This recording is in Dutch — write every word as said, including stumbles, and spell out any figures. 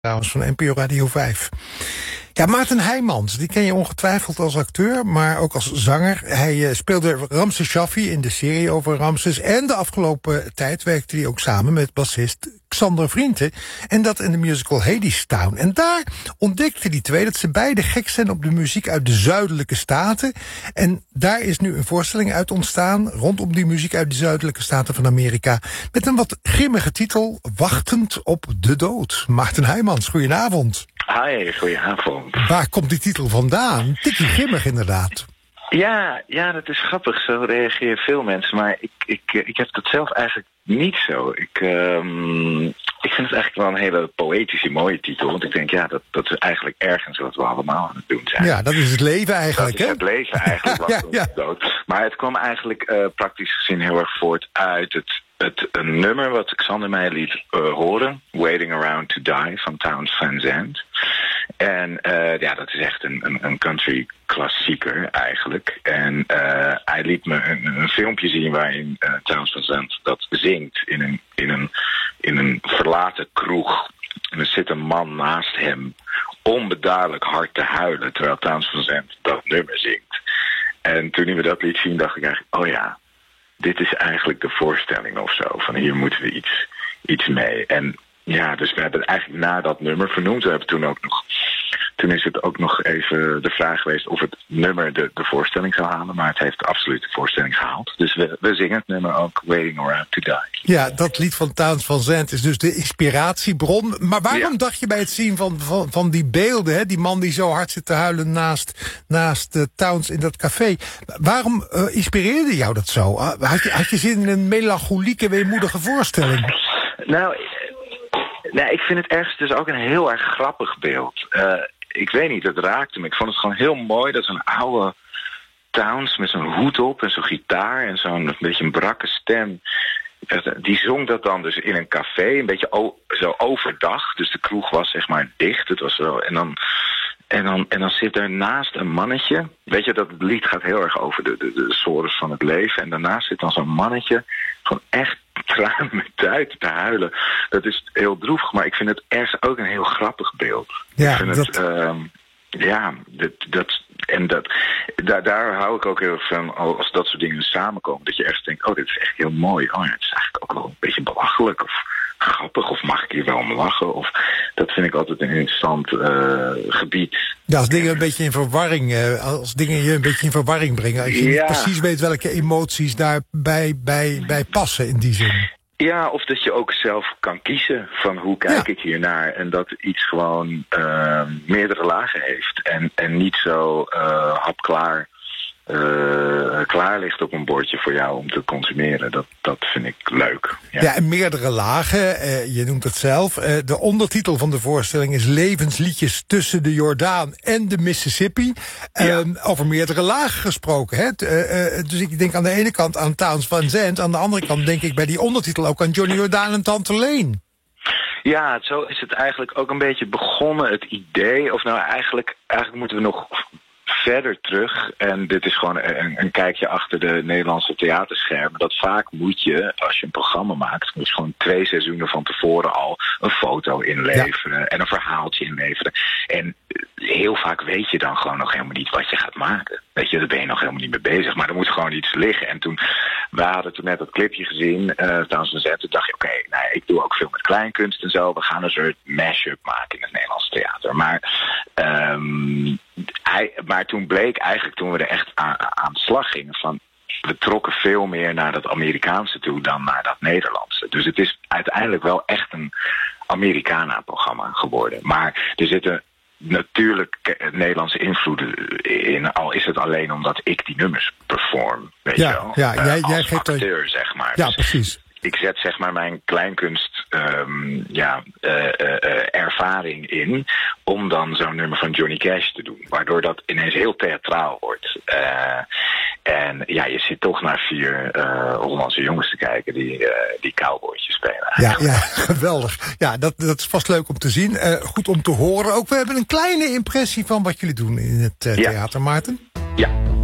Trouwens, van N P O Radio vijf. Ja, Maarten Heijmans, die ken je ongetwijfeld als acteur, maar ook als zanger. Hij uh, speelde Ramses Shaffi in de serie over Ramses. En de afgelopen tijd werkte hij ook samen met bassist Xander Vrienden. En dat in de musical Hadestown. En daar ontdekte die twee dat ze beide gek zijn op de muziek uit de zuidelijke staten. En daar is nu een voorstelling uit ontstaan rondom die muziek uit de zuidelijke staten van Amerika. Met een wat grimmige titel, Wachtend op de dood. Maarten Heijmans, goedenavond. Hi, goedenavond. Waar komt die titel vandaan? Tikkie grimmig inderdaad. Ja, ja, dat is grappig. Zo reageren veel mensen. Maar ik, ik, ik heb dat zelf eigenlijk niet zo. Ik, um, ik vind het eigenlijk wel een hele poëtische, mooie titel. Want ik denk, ja, dat, dat is eigenlijk ergens wat we allemaal aan het doen zijn. Ja, dat is het leven eigenlijk, hè? Dat is het leven eigenlijk. ja, ja. Dood. Maar het kwam eigenlijk uh, praktisch gezien heel erg voort uit het... Het een nummer wat Xander mij liet uh, horen, Waiting Around to Die, van Townes Van Zandt. En uh, ja, dat is echt een, een, een country klassieker eigenlijk. En uh, hij liet me een, een filmpje zien waarin uh, Townes Van Zandt dat zingt in een, in, een, in een verlaten kroeg. En er zit een man naast hem onbeduidelijk hard te huilen, terwijl Townes Van Zandt dat nummer zingt. En toen hij me dat liet zien, dacht ik eigenlijk, oh ja, dit is eigenlijk de voorstelling of zo. Van hier moeten we iets, iets mee. En ja, dus we hebben het eigenlijk na dat nummer vernoemd. We hebben toen ook nog... Toen is het ook nog even de vraag geweest of het nummer de, de voorstelling zou halen. Maar het heeft absoluut de voorstelling gehaald. Dus we, we zingen het nummer ook, Waiting Around to Die. Ja, dat lied van Townes Van Zandt is dus de inspiratiebron. Maar waarom ja. dacht je bij het zien van, van, van die beelden, hè? Die man die zo hard zit te huilen naast, naast uh, Townes in dat café. Waarom uh, inspireerde jou dat zo? Had je, had je zin in een melancholieke, weemoedige voorstelling? Nou, nee, ik vind het ergens dus ook een heel erg grappig beeld. Uh, ik weet niet, het raakte me. Ik vond het gewoon heel mooi dat zo'n oude Townes met zo'n hoed op en zo'n gitaar en zo'n beetje een brakke stem. Die zong dat dan dus in een café, een beetje o- zo overdag. Dus de kroeg was zeg maar dicht. Het was zo, en dan... En dan, en dan zit er naast een mannetje. Weet je, dat het lied gaat heel erg over de, de, de sores van het leven. En daarnaast zit dan zo'n mannetje gewoon echt tranen uit te huilen. Dat is heel droevig, maar ik vind het ergens ook een heel grappig beeld. Ja, ik vind dat... het, uh, ja, dat, dat, en dat, daar, daar hou ik ook heel erg van als dat soort dingen samenkomen. Dat je echt denkt, oh, dit is echt heel mooi. Oh ja, het is eigenlijk ook wel een beetje belachelijk of grappig, of mag ik hier wel om lachen? Of, dat vind ik altijd een interessant uh, gebied. Ja, als dingen een beetje in verwarring, uh, als dingen je een beetje in verwarring brengen. Als je ja. niet precies weet welke emoties daarbij bij, bij passen in die zin. Ja, of dat je ook zelf kan kiezen van hoe kijk ja. ik hiernaar. En dat iets gewoon uh, meerdere lagen heeft. En, en niet zo uh, hapklaar Uh, klaar ligt op een bordje voor jou om te consumeren. Dat, dat vind ik leuk. Ja, ja en meerdere lagen. Uh, je noemt het zelf. Uh, de ondertitel van de voorstelling is Levensliedjes tussen de Jordaan en de Mississippi. Uh, ja. Over meerdere lagen gesproken. Hè? Uh, uh, dus ik denk aan de ene kant aan Townes Van Zandt. Aan de andere kant denk ik bij die ondertitel ook aan Johnny Jordaan en Tante Leen. Ja, zo is het eigenlijk ook een beetje begonnen. Het idee, of nou eigenlijk, eigenlijk moeten we nog verder terug, en dit is gewoon een, een kijkje achter de Nederlandse theaterschermen, dat vaak moet je, als je een programma maakt, moet je gewoon twee seizoenen van tevoren al een foto inleveren ja. en een verhaaltje inleveren. En heel vaak weet je dan gewoon nog helemaal niet wat je gaat maken. Weet je, daar ben je nog helemaal niet mee bezig, maar er moet gewoon iets liggen. En toen, we hadden toen net dat clipje gezien, uh, trouwens een zet, toen dacht je, oké, okay, nou, ik doe ook veel met kleinkunst en zo, we gaan een soort mashup maken in het Nederlands theater. Maar, um, hij, maar toen bleek eigenlijk, toen we er echt aan, aan de slag gingen, van we trokken veel meer naar dat Amerikaanse toe dan naar dat Nederlandse. Dus het is uiteindelijk wel echt een Americana-programma geworden. Maar er zitten natuurlijk Nederlandse invloeden in, al is het alleen omdat ik die nummers perform, weet ja, je wel. Ja, uh, jij, als jij geeft acteur, er... zeg maar. Ja, dus precies. Ik zet zeg maar mijn kleinkunst um, ja, uh, uh, uh, ervaring in om dan zo'n nummer van Johnny Cash te doen. Waardoor dat ineens heel theatraal wordt. Uh, en ja, je zit toch naar vier uh, Hollandse jongens te kijken die, uh, die cowboytjes spelen. Ja, ja, geweldig. Ja, dat, dat is vast leuk om te zien. Uh, goed om te horen ook. We hebben een kleine impressie van wat jullie doen in het uh, theater, ja. Maarten. Ja.